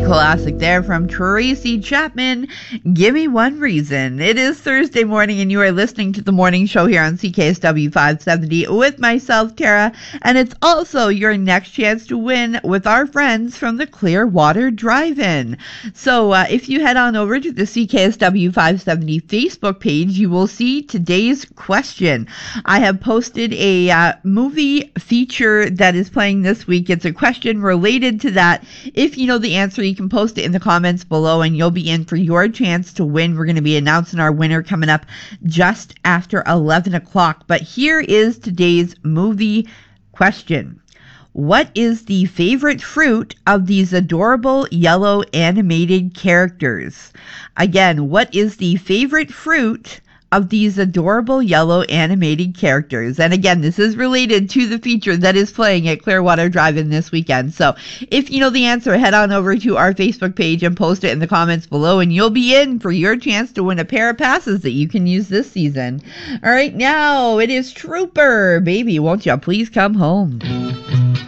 classic there from Tracy Chapman. Give me one reason. It is Thursday morning and you are listening to the morning show here on CKSW 570 with myself, Tara. And it's also your next chance to win with our friends from the Clearwater Drive-In. So if you head on over to the CKSW 570 Facebook page, you will see today's question. I have posted a movie feature that is playing this week. It's a question related to that. If you know the answer, you can post it in the comments below and you'll be in for your chance to win. We're going to be announcing our winner coming up just after 11 o'clock. But here is today's movie question. What is the favorite fruit of these adorable yellow animated characters? Again, what is the favorite fruit of these adorable yellow animated characters? And again, this is related to the feature that is playing at Clearwater Drive-In this weekend. So if you know the answer, head on over to our Facebook page and post it in the comments below, and you'll be in for your chance to win a pair of passes that you can use this season. All right, now it is Trooper. Baby, won't you please come home?